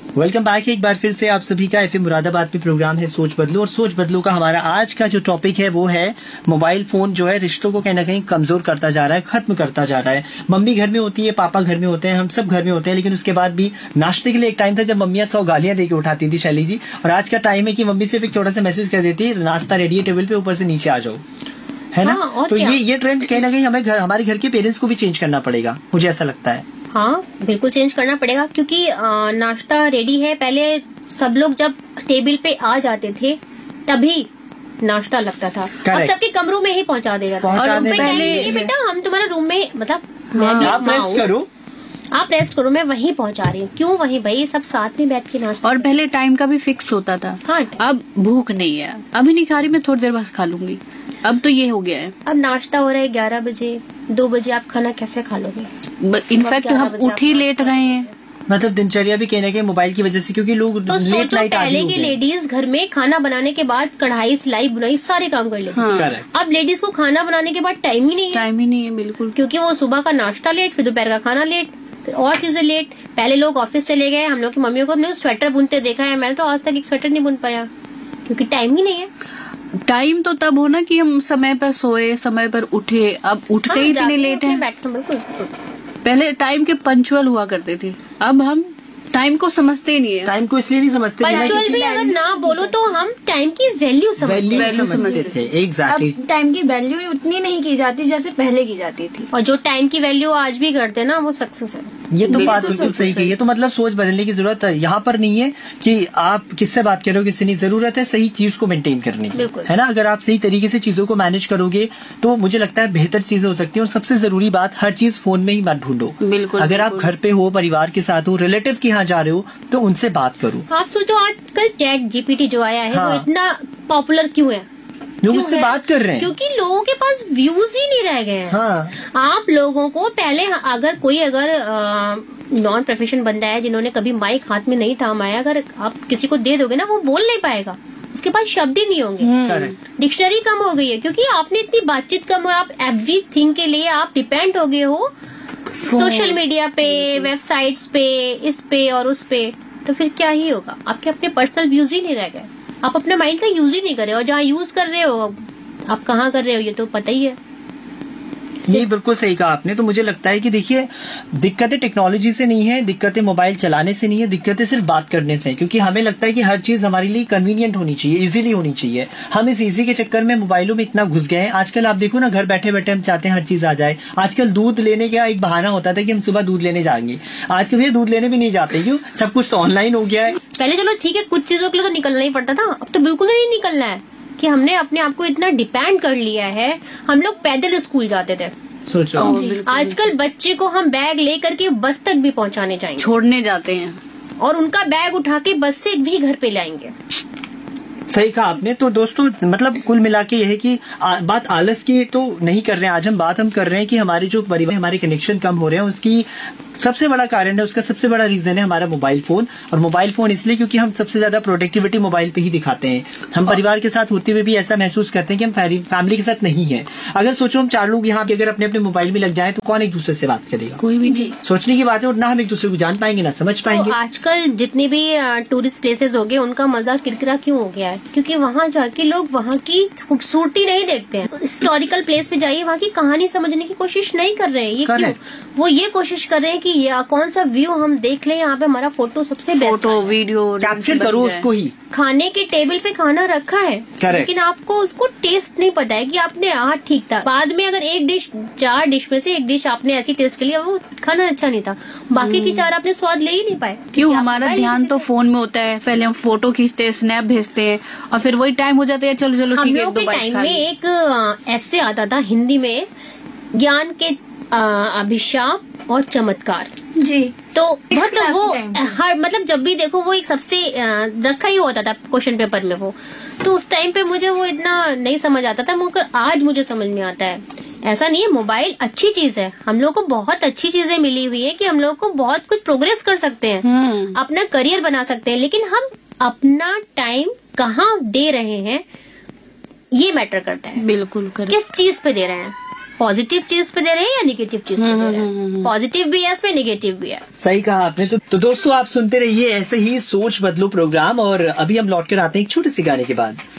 Welcome back एक बार फिर से आप सभी का एफएम मुरादाबाद पे प्रोग्राम है सोच बदलो। और सोच बदलो का हमारा आज का जो टॉपिक है वो है मोबाइल फोन जो है रिश्तों को कहीं ना कहीं कमजोर करता जा रहा है, खत्म करता जा रहा है। मम्मी घर में होती है, पापा घर में होते हैं, हम सब घर में होते हैं, लेकिन उसके बाद भी नाश्ते के लिए एक टाइम था जब मम्मियां 100 गालियां देके उठाती थी शैली जी, और आज का टाइम है कि मम्मी सिर्फ एक छोटा सा मैसेज कर देती है, नाश्ता रेडी है टेबल पे, ऊपर से नीचे आ जाओ, है ना। तो ये ट्रेंड कहीं ना कहीं हमारे घर के पेरेंट्स को भी चेंज करना पड़ेगा, मुझे ऐसा लगता है। हाँ, बिल्कुल चेंज करना पड़ेगा, क्योंकि नाश्ता रेडी है। पहले सब लोग जब टेबल पे आ जाते थे तभी नाश्ता लगता था। अब सबके कमरों में ही पहुंचा देगा। और पहले बेटा हम तुम्हारे रूम में, मतलब आप रेस्ट करो, आप रेस्ट करो, मैं वहीं पहुंचा रही हूँ। क्यों वहीं भाई, सब साथ में बैठ के नाश्ता। और पहले टाइम का भी फिक्स होता था। हाँ, अब भूख नहीं है, अभी नहीं खा रही, मैं थोड़ी देर बाद खा लूंगी। अब तो ये हो गया है। अब नाश्ता हो रहा है 11 बजे, 2 बजे आप खाना कैसे खा लोगे? इनफैक्ट हम उठ ही लेट रहे हैं, मतलब दिनचर्या भी कहने के मोबाइल की वजह से, क्योंकि लोग तो लेट नाइट पहले की लेडीज घर में खाना बनाने के बाद कढ़ाई, सिलाई, बुनाई सारे काम कर लेती। हाँ। अब लेडीज को खाना बनाने के बाद टाइम ही नहीं है, बिल्कुल, क्योंकि वो सुबह का नाश्ता लेट, फिर दोपहर का खाना लेट, फिर और चीजें लेट। पहले लोग ऑफिस चले गए, हम लोग की मम्मियों को हमने स्वेटर बुनते देखा है, मैंने तो आज तक एक स्वेटर नहीं बुन पाया, क्योंकि टाइम ही नहीं है। टाइम तो तब हो ना कि हम समय पर सोए, समय पर उठे, अब उठते ही इतने लेट हैं। बिल्कुल, पहले टाइम के पंचुअल हुआ करते थे, अब हम टाइम को समझते ही नहीं है। टाइम को इसलिए नहीं समझते, पंचुअल भी अगर ना बोलो तो हम टाइम की वैल्यू समझते थे। एग्जैक्टली, टाइम की वैल्यू उतनी नहीं की जाती जैसे पहले की जाती थी। और जो टाइम की वैल्यू आज भी करते ना, वो सक्सेस है। ये तो बात बिल्कुल सही की है। तो मतलब सोच बदलने की जरूरत है, यहाँ पर नहीं है कि आप किससे बात कर रहे हो, किससे नहीं। जरूरत है सही चीज को मेंटेन करने की, है ना। अगर आप सही तरीके से चीजों को मैनेज करोगे तो मुझे लगता है बेहतर चीजें हो सकती है। और सबसे जरूरी बात, हर चीज फोन में ही मत ढूंढो। बिल्कुल, अगर आप घर पे हो, परिवार के साथ हो, रिलेटिव के यहाँ जा रहे हो, तो उनसे बात करो। आप सोचो आजकल चैट जीपीटी जो आया है, वो इतना पॉपुलर क्यों है? लोग उससे बात कर रहे हैं क्योंकि लोगों के पास व्यूज ही नहीं रह गए हैं। हाँ। आप लोगों को पहले अगर नॉन प्रोफेशन बंदा है, जिन्होंने कभी माइक हाथ में नहीं थामाया, अगर आप किसी को दे दोगे ना, वो बोल नहीं पाएगा, उसके पास शब्द ही नहीं होंगे। डिक्शनरी कम हो गई है, क्योंकि आपने इतनी बातचीत कम हो, आप एवरीथिंग के लिए आप डिपेंड हो गए हो सोशल मीडिया पे, वेबसाइट्स पे, इस पे और उस पे। तो फिर क्या ही होगा, आपके अपने पर्सनल व्यूज ही नहीं रह गए, आप अपने माइंड का यूज ही नहीं कर रहे हो। जहाँ यूज कर रहे हो आप कहाँ कर रहे हो, ये तो पता ही है। ये बिल्कुल सही कहा आपने। तो मुझे लगता है कि देखिए, दिक्कतें टेक्नोलॉजी से नहीं है, दिक्कतें मोबाइल चलाने से नहीं है, दिक्कतें सिर्फ बात करने से है। क्योंकि हमें लगता है कि हर चीज हमारे लिए कन्वीनियंट होनी चाहिए, इजीली होनी चाहिए। हम इस इजी के चक्कर में मोबाइलों में इतना घुस गए हैं। आजकल आप देखो ना, घर बैठे बैठे हम चाहते हैं हर चीज आ जाए। आजकल दूध लेने का एक बहाना होता था कि हम सुबह दूध लेने जाएंगे, आजकल भैया दूध लेने भी नहीं जाते। क्यों? सब कुछ तो ऑनलाइन हो गया है। पहले चलो ठीक है, कुछ चीजों के लिए तो निकलना ही पड़ता था, अब तो बिल्कुल नहीं निकलना है, कि हमने अपने आप को इतना डिपेंड कर लिया है। हम लोग पैदल स्कूल जाते थे, सोचो आजकल बच्चे को हम बैग लेकर के बस तक भी पहुंचाने जाएंगे, छोड़ने जाते हैं, और उनका बैग उठा के बस से भी घर पे लाएंगे। सही कहा आपने। तो दोस्तों, मतलब कुल मिला के यह है कि बात आलस की तो नहीं कर रहे हैं आज हम कर रहे हैं कि हमारे जो परिवार, हमारे कनेक्शन कम हो रहे हैं, उसकी सबसे बड़ा कारण है, उसका सबसे बड़ा रीजन है हमारा मोबाइल फोन। और मोबाइल फोन इसलिए क्योंकि हम सबसे ज्यादा प्रोडक्टिविटी मोबाइल पे ही दिखाते हैं। हम परिवार के साथ होते हुए भी ऐसा महसूस करते हैं कि हम फैमिली के साथ नहीं है। अगर सोचो हम 4 लोग यहाँ पे अगर अपने अपने मोबाइल में लग जाए तो कौन एक दूसरे से बात करेगा? कोई भी जी। सोचने की बात है, और ना हम एक दूसरे को जान पाएंगे, ना समझ पाएंगे। तो आजकल जितने भी टूरिस्ट प्लेसेस हो गए, उनका मजा किरकिरा क्यों हो गया है? क्योंकि वहाँ जाके लोग वहाँ की खूबसूरती नहीं देखते हैं। हिस्टोरिकल प्लेस पे जाइए, वहाँ की कहानी समझने की कोशिश नहीं कर रहे हैं। ये क्यों? वो ये कोशिश कर रहे हैं कि कौन सा व्यू हम देख लें, यहाँ पे हमारा फोटो सबसे बेस्ट, फोटो वीडियो कैप्चर करो उसको ही। खाने के टेबल पे खाना रखा है, लेकिन आपको उसको टेस्ट नहीं पता है कि आपने ठीक था। बाद में अगर 4 डिश में से एक डिश आपने ऐसी टेस्ट कर लिया, वो खाना अच्छा नहीं था, बाकी की 4 आपने स्वाद ले ही नहीं पाए। क्यों? हमारा ध्यान तो फोन में होता है। पहले हम फोटो खींचते हैं, स्नैप भेजते हैं, और फिर वही टाइम हो जाता है, चलो चलो ठीक है। हम लोग के टाइम में एक ऐसे आता था हिंदी में, ज्ञान के अभिशाप और चमत्कार जी। तो मतलब वो हर, मतलब जब भी देखो वो एक सबसे रखा ही होता था क्वेश्चन पेपर में वो। तो उस टाइम पे मुझे वो इतना नहीं समझ आता था, मगर आज मुझे समझ में आता है। ऐसा नहीं है, मोबाइल अच्छी चीज है, हम लोग को बहुत अच्छी चीजें मिली हुई है कि हम लोग को बहुत कुछ प्रोग्रेस कर सकते हैं, अपना करियर बना सकते हैं, लेकिन हम अपना टाइम कहाँ दे रहे हैं ये मैटर करता है। बिल्कुल, किस चीज पे दे रहे हैं। पॉजिटिव चीज पे दे रहे हैं या निगेटिव चीज पे दे रहे हैं। पॉजिटिव भी है इसमें, निगेटिव भी है। सही कहा आपने। तो दोस्तों आप सुनते रहिए ऐसे ही सोच बदलो प्रोग्राम, और अभी हम लौट कर आते हैं एक छोटे से गाने के बाद।